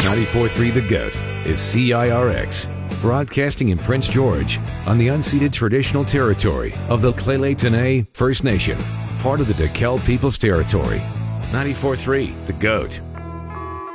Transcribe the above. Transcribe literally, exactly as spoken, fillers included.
ninety-four point three The GOAT is C I R X, broadcasting in Prince George on the unceded traditional territory of the Lheidli T'enneh First Nation, part of the DeKalb People's Territory. ninety-four point three The GOAT.